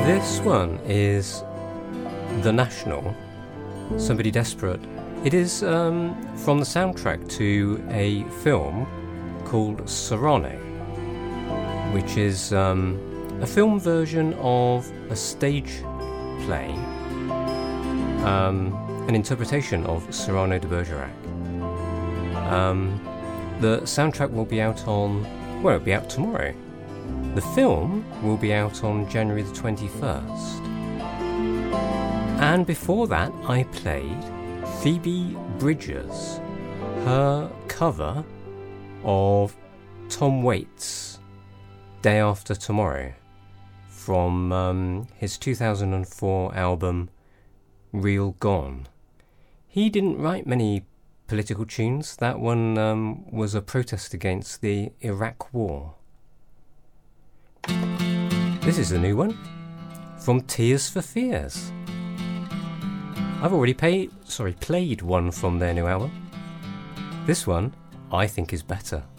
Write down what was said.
This one is The National, Somebody Desperate. It is from the soundtrack to a film called Cyrano, which is a film version of a stage play, an interpretation of Cyrano de Bergerac. The soundtrack will be out it'll be out tomorrow. The film will be out on January the 21st. And before that, I played Phoebe Bridgers, her cover of Tom Waits' Day After Tomorrow from his 2004 album Real Gone. He didn't write many political tunes. That one was a protest against the Iraq War. This is the new one from Tears for Fears. I've already played one from their new album. This one I think is better.